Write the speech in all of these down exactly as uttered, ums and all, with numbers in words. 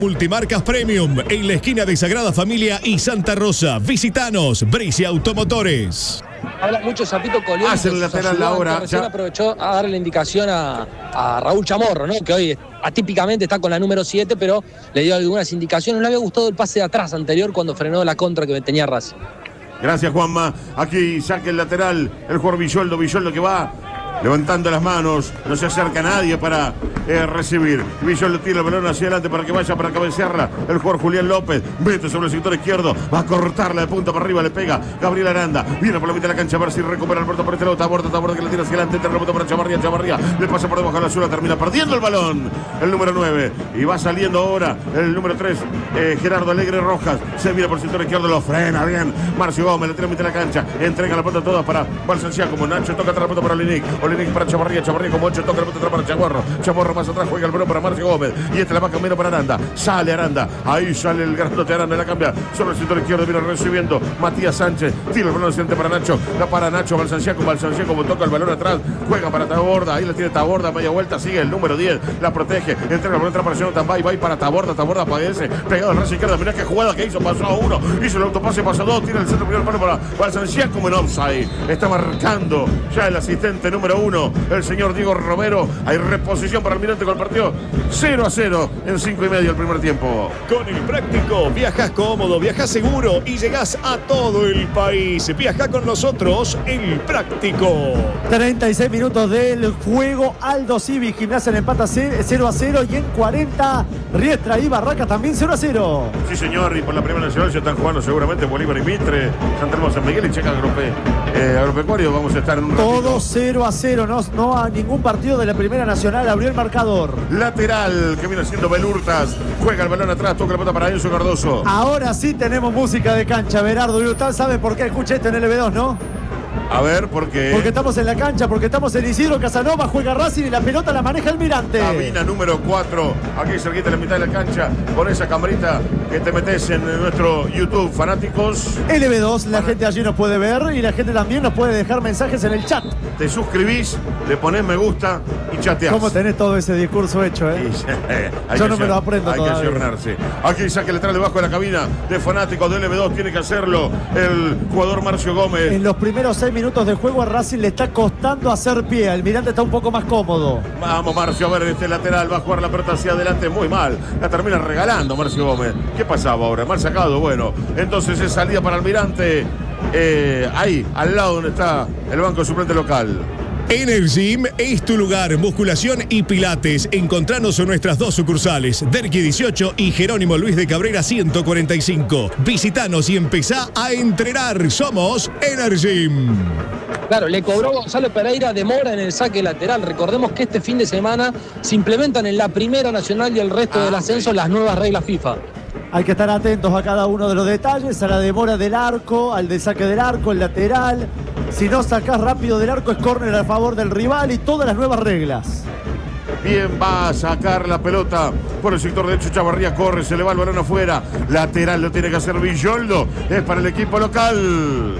Multimarcas Premium en la esquina de Sagrada Familia y Santa Rosa. Visitanos, Bricia Automotores. Habla mucho Zapito Colión. Hace el lateral ahora. Recién aprovechó a darle la indicación a, a Raúl Chamorro, ¿no? Que hoy atípicamente está con la número siete, pero le dio algunas indicaciones. No le había gustado el pase de atrás anterior cuando frenó la contra que tenía Racing. Gracias, Juanma. Aquí saque el lateral el jugador Villoldo. Villoldo que va levantando las manos, no se acerca a nadie para eh, recibir. Villoldo tira el balón hacia adelante para que vaya para cabecearla. El jugador Julián López mete sobre el sector izquierdo, va a cortarla de punta para arriba, le pega Gabriel Aranda. Viene por la mitad de la cancha a ver si recupera el puerto por este lado. Taborda, Taborda que la tira hacia adelante, te rebote para Chavarría, Chavarría le pasa por debajo de la suela, termina perdiendo el balón. El número nueve y va saliendo ahora el número tres, eh, Gerardo Alegre Rojas. Se mira por el sector izquierdo, lo frena bien. Marcio Gómez le tira a mitad de la cancha, entrega la pelota toda para Balsanciá, como Nacho toca atrás la pelota para Olinic. Olinic para Chavarría, Chavarría como ocho, toca la pelota atrás para Chamorro. Chamorro más atrás, juega el balón para Marcio Gómez. Y este la va cambiando para Aranda. Sale Aranda. Ahí sale el grandote Aranda. La cambia sobre el sector izquierdo. Viene recibiendo Matías Sánchez. Tira el balón hacia para Nacho. La para Nacho. Balsanciá con Balsanciá como toca el balón atrás. Juega para Taborda. Ahí la tiene Taborda. Media vuelta. Sigue el número diez. La protege. Entrega el balón atrás para Jonathan Bay. Va para Taborda. Taborda padece. Pegado al raso izquierdo. Mirá qué jugada que hizo. Pasó a uno. Hizo el autopase. Pasó a dos. Tira el centro primer palo para Balsanciá como en offside. Está marcando ya el asistente número uno. El señor Diego Romero. Hay reposición para Almirante con el partido cero a cero en cinco y medio el primer tiempo. Con el Práctico viajas cómodo, viajas seguro y llegás a todo el país. Viaja con nosotros el Práctico. treinta y seis minutos del juego. Aldo Civi, Gimnasia le empata cero a cero y en cuarenta Riestra y Barraca también cero a cero. Sí, señor, y por la primera nacional ya están jugando seguramente Bolívar y Mitre, San Telmo, San Miguel y Checa Agrope, eh, Agropecuario. Vamos a estar en un todo cero a cero, no, no a ningún partido de la primera nacional abrió el marcador. Lateral que viene haciendo Belurtas, juega el balón atrás, toca la pelota para Enzo Cardoso. Ahora sí tenemos música de cancha, Berardo. Y usted sabe por qué escucha esto en L B dos, ¿no? A ver, ¿por qué? Porque estamos en la cancha, porque estamos en Isidro Casanova, juega Racing y la pelota la maneja Almirante. Cabina número cuatro, aquí cerquita en la mitad de la cancha, con esa camarita que te metes en nuestro YouTube, fanáticos. L B dos, la gente allí nos puede ver y la gente también nos puede dejar mensajes en el chat. Te suscribís, le ponés me gusta y chateás. ¿Cómo tenés todo ese discurso hecho, eh? Sí, eh Yo no me lo aprendo Hay todavía. que ayornarse. Aquí saque letal debajo de la cabina de fanáticos de L B dos, tiene que hacerlo el jugador Marcio Gómez. En los primeros seis minutos de juego a Racing le está costando hacer pie. Almirante está un poco más cómodo. Vamos, Marcio, a ver este lateral. Va a jugar la pelota hacia adelante muy mal. La termina regalando Marcio Gómez. ¿Qué pasaba ahora? Mal sacado, bueno. Entonces es salida para Almirante. Eh, ahí, al lado donde está el banco suplente local. Energym es tu lugar, musculación y pilates. Encontranos en nuestras dos sucursales, Derqui dieciocho y Jerónimo Luis de Cabrera ciento cuarenta y cinco. Visitanos y empezá a entrenar. Somos Energym. Claro, le cobró Gonzalo Pereira demora en el saque lateral. Recordemos que este fin de semana se implementan en la Primera Nacional y el resto ah, del ascenso okay. las nuevas reglas FIFA. Hay que estar atentos a cada uno de los detalles, a la demora del arco, al desaque del arco, el lateral. Si no sacás rápido del arco es córner a favor del rival y todas las nuevas reglas. Bien, va a sacar la pelota por el sector derecho. Chavarría corre, se le va el balón afuera. Lateral lo tiene que hacer Villoldo. Es para el equipo local.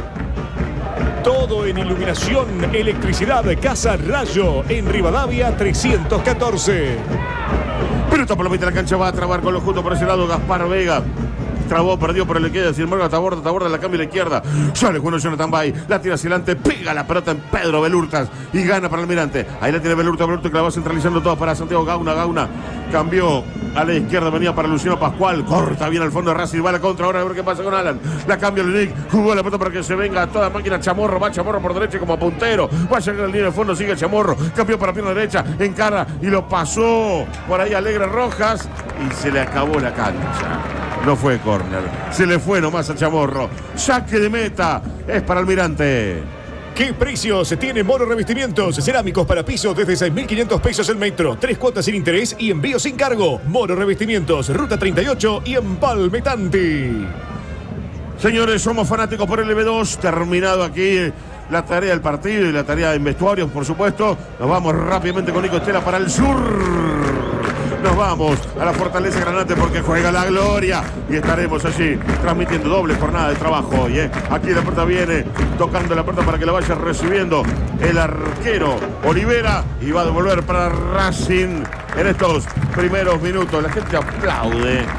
Todo en iluminación, electricidad, Casa Rayo, en Rivadavia trescientos catorce. Pelota por la mitad de la cancha, va a trabar con lo justo por ese lado Gaspar Vega. Trabó, perdió por el queda, sin embargo, Taborda, Taborda la cambia a la izquierda. Sale bueno Jonathan Bay, la tira hacia adelante, pega la pelota en Pedro Belurtas y gana para Almirante. Ahí la tiene Belurtas, Belurtas que la va centralizando todo para Santiago Gauna, Gauna cambió a la izquierda, venía para Luciano Pascual, corta bien al fondo de Racing, va a la contra, ahora a ver qué pasa con Alan. La cambia Lenick, jugó la pelota para que se venga a toda máquina Chamorro, va Chamorro por derecha como puntero, va a llegar al línea de fondo, sigue Chamorro, cambió para pierna derecha, encara y lo pasó por ahí Alegre Rojas y se le acabó la cancha. No fue córner, se le fue nomás a Chamorro. Saque de meta, es para Almirante. ¿Qué precios tiene Moro Revestimientos? Cerámicos para pisos desde seis mil quinientos pesos el metro. Tres cuotas sin interés y envío sin cargo. Moro Revestimientos, Ruta treinta y ocho y Empalme Tanti. Señores, somos fanáticos por L B dos. Terminado aquí la tarea del partido y la tarea de vestuarios, por supuesto. Nos vamos rápidamente con Nico Estela para el sur. Nos vamos a la Fortaleza Granate porque juega la gloria y estaremos allí transmitiendo doble jornada de trabajo hoy, ¿eh? Aquí la puerta viene tocando la puerta para que la vaya recibiendo el arquero Olivera y va a devolver para Racing en estos primeros minutos. La gente aplaude.